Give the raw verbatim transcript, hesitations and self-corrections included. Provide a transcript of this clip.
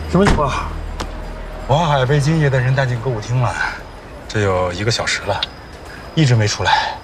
什么情况？ 王海被金爷的人带进歌舞厅了，这有一个小时了，一直没出来。